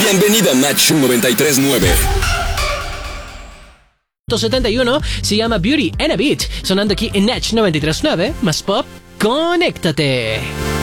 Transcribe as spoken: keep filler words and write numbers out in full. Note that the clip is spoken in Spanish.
Bienvenida a Match noventa y tres nueve. setenta y uno se llama Beauty and a Beat, sonando aquí en Match noventa y tres nueve, más pop, conéctate.